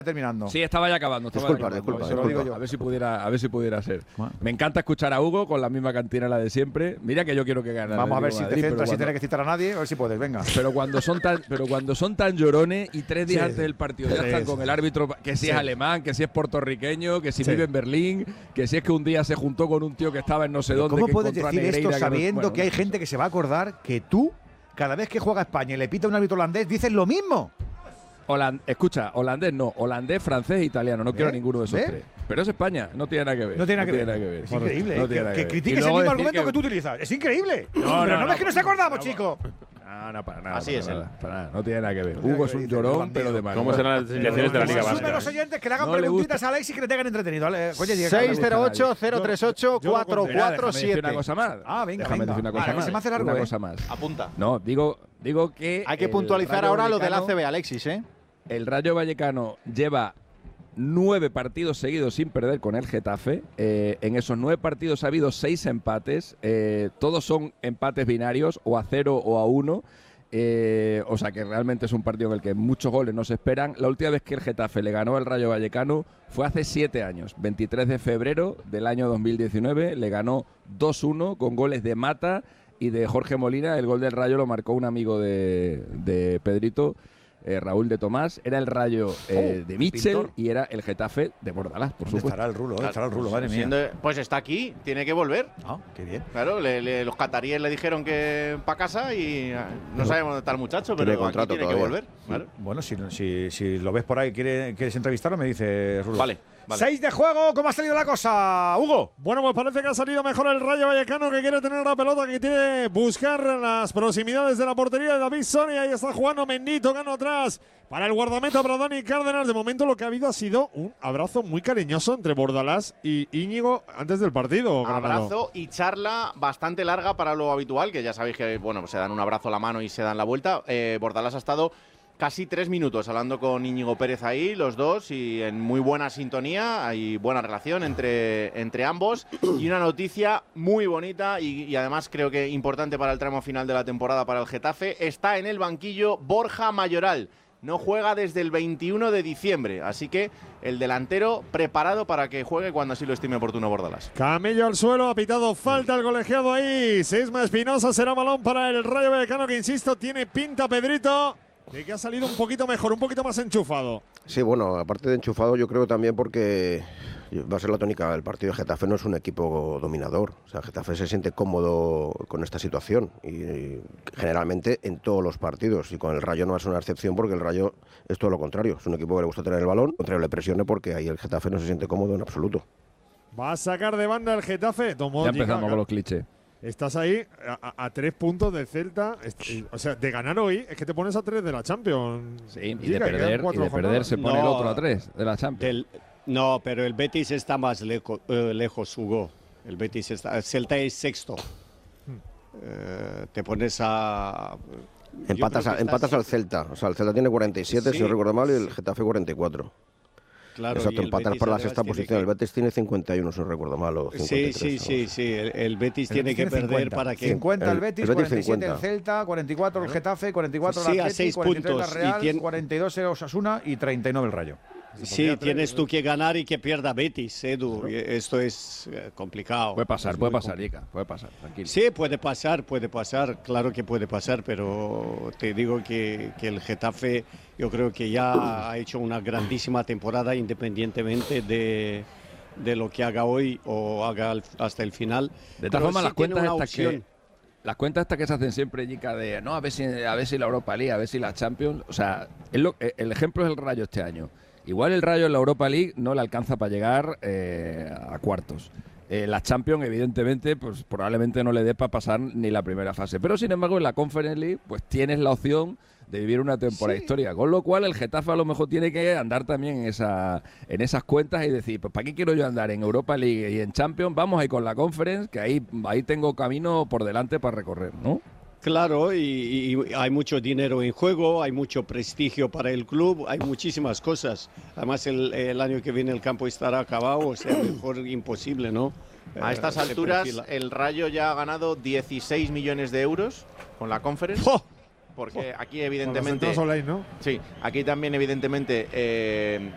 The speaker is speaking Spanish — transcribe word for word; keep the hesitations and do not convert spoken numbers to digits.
terminando. Sí, estaba ya acabando. Estaba Disculpa, ya disculpa, acabando. disculpa. Lo digo yo. A ver si pudiera, a ver si pudiera ser. Bueno. Me encanta escuchar a Hugo con la misma cantina de siempre. Mira que yo quiero que gane. Vamos a ver si Madrid, te centras pero sin cuando, tener que citar a nadie, a ver si puedes, venga. pero cuando son tan, pero cuando son tan llorones y tres días Sí. antes del partido ya Sí, están sí, con sí. el árbitro, que si Sí. es alemán, que si es puertorriqueño, que si Sí. vive en Berlín, que si es que un día se juntó con un tío que estaba en no sé Pero dónde. ¿Cómo que puedes encontró a decir Negreira, esto que no- sabiendo bueno, que hay no sé. gente que se va a acordar que tú, cada vez que juega España y le pita un árbitro holandés, dices lo mismo? Holand- escucha, holandés no, holandés, francés e italiano. No quiero ¿Eh? ninguno de esos ¿Eh? tres. Pero es España, no tiene nada que ver. No tiene nada que ver. Es Bueno, increíble, no ¿eh? tiene que, nada que ver. critiques Y el luego mismo decir argumento que... que- tú utilizas. Es increíble. No, Pero no, no, no, ves que nos acordamos, no, chico. No, no, para nada. Así para es nada, él. para nada, no tiene nada que ver. No tiene Hugo que es un ver, llorón, bandido. pero de mal. ¿Cómo serán las alineaciones de la Liga Asume Vasca? a los oyentes que le hagan No le preguntitas gusta. a Alex y que le tengan entretenido. Dale, oye, llega- seis cero ocho, cero tres ocho, cuatro Mira, cuatro déjame decir siete. una cosa más. Ah, venga, Déjame venga. decir una cosa Vale, que más. se me hace largo, una ¿eh? cosa más. Apunta. No, digo, digo que Hay que el puntualizar Rayo ahora lo del Vallecano- A C B, Alexis, ¿eh? El Rayo Vallecano lleva nueve partidos seguidos sin perder con el Getafe. Eh, en esos nueve partidos ha habido seis empates. Eh, todos son empates binarios, o a cero o a uno. Eh, o sea que realmente es un partido en el que muchos goles no se esperan. La última vez que el Getafe le ganó al Rayo Vallecano fue hace siete años, veintitrés de febrero del año dos mil diecinueve. Le ganó dos uno con goles de Mata y de Jorge Molina. El gol del Rayo lo marcó un amigo de, de Pedrito, eh, Raúl de Tomás. Era el Rayo eh, Oh, de Mitchell pintor. y era el Getafe de Bordalás, por ¿Dónde supuesto. estará el rulo? ¿Dónde estará el rulo? Madre mía. Siendo- pues está aquí, tiene que volver. Ah, qué bien. Claro, le- le- los cataríes le dijeron que para casa y ah, no sabemos dónde está el muchacho, Tiene pero aquí contrato tiene que todavía. volver. Claro. Bueno, si, si, si lo ves por ahí, ¿quiere- ¿quieres entrevistarlo? Me dice Rulo. Vale, vale. Seis de juego, ¿cómo ha salido la cosa, Hugo? Bueno, pues parece que ha salido mejor el Rayo Vallecano, que quiere tener la pelota, que quiere buscar las proximidades de la portería de David Soria. Ahí está jugando Mendito, gana atrás para el guardameta, para Dani Cárdenas. De momento lo que ha habido ha sido un abrazo muy cariñoso entre Bordalás y Íñigo antes del partido. Granado. Abrazo y charla bastante larga para lo habitual, que ya sabéis que bueno, se dan un abrazo a la mano y se dan la vuelta. Eh, Bordalás ha estado casi tres minutos hablando con Íñigo Pérez ahí, los dos, y en muy buena sintonía, hay buena relación entre, entre ambos, y una noticia muy bonita y, y además creo que importante para el tramo final de la temporada para el Getafe. Está en el banquillo Borja Mayoral. No juega desde el veintiuno de diciembre, así que el delantero preparado para que juegue cuando así lo estime oportuno Bordalás. Camello al suelo, ha pitado falta el colegiado ahí. Sesma Espinosa, será balón para el Rayo Vallecano, que insisto, tiene pinta, Pedrito, de que ha salido un poquito mejor, un poquito más enchufado. Sí, bueno, aparte de enchufado, yo creo también porque va a ser la tónica. El partido de Getafe no es un equipo dominador. O sea, Getafe se siente cómodo con esta situación y, y generalmente en todos los partidos. Y con el Rayo no va a ser una excepción porque el Rayo es todo lo contrario. Es un equipo que le gusta tener el balón, contrario le presione porque ahí el Getafe no se siente cómodo en absoluto. Va a sacar de banda el Getafe. Tomó Ya empezamos Giga. con los clichés. Estás ahí a, a- a tres puntos del Celta. Est- O sea, de ganar hoy es que te pones a tres de la Champions. Sí, y de Giga, quedan perder, y cuatro de perder jornadas. se pone el No. otro a tres de la Champions. Del- no, pero el Betis está más leco- eh, lejos, Hugo. El Betis está. El Celta es sexto. Eh, te pones a. yo Empatas, creo a- que empatas estás- al Celta. O sea, el Celta tiene cuarenta y siete, Sí, si no recuerdo mal, y el sí. Getafe cuarenta y cuatro. Claro, y Exacto, el empatas Betis para la además sexta tiene posición. que- El Betis tiene cincuenta y uno, si no recuerdo mal, o cincuenta y Sí, tres. sí, sí, sí. El, el Betis El tiene Betis que perder cincuenta. para que. cincuenta el el- Betis, el Betis cuarenta y siete el cincuenta. Celta, cuarenta y cuatro el Getafe, cuarenta y cuatro Sí, el a Atleti, seis cuarenta y tres la puntos, y Real, tiene- cuarenta y dos el Osasuna y treinta y nueve el Rayo. Sí, tienes tú que ganar y que pierda Betis, Edu. Y esto es eh, complicado. Puede pasar, Es puede muy pasar, Ica, puede pasar, tranquilo. Sí, puede pasar, puede pasar, claro que puede pasar, pero te digo que, que el Getafe yo creo que ya ha hecho una grandísima temporada independientemente de, de lo que haga hoy o haga al- hasta el final. De Pero todas formas, sí las tiene cuentas una estas que opción. las cuentas estas que se hacen siempre, Yica, de no, a ver si a ver si la Europa League, a ver si la Champions, o sea, es lo- el ejemplo es el Rayo este año. Igual el Rayo en la Europa League no le alcanza para llegar eh, a cuartos. Eh, la Champions, evidentemente, pues probablemente no le dé para pasar ni la primera fase. Pero sin embargo, en la Conference League, pues tienes la opción de vivir una temporada histórica. Con lo cual, el Getafe a lo mejor tiene que andar también en esa en esas cuentas y decir, pues ¿para qué quiero yo andar en Europa League y en Champions? Vamos ahí con la Conference, que ahí, ahí tengo camino por delante para recorrer, ¿no? Claro, y, y hay mucho dinero en juego, hay mucho prestigio para el club, hay muchísimas cosas. Además, el, el año que viene el campo estará acabado, o sea, mejor imposible, ¿no? A Eh, estas se alturas, perfila. el Rayo ya ha ganado dieciséis millones de euros con la Conference. ¡Jo! Porque aquí, Con las evidentemente. entradas online, ¿no? Sí, aquí también, evidentemente, eh,